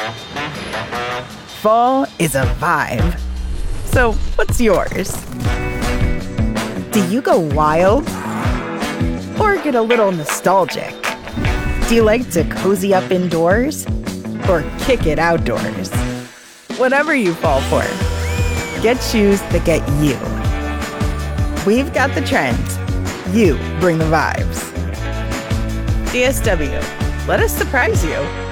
Fall is a vibe. So, what's yours? Do you go wild? Or get a little nostalgic? Do you like to cozy up indoors? Or kick it outdoors? Whatever you fall for, get shoes that get you. We've got the trends. You bring the vibes. DSW, let us surprise you.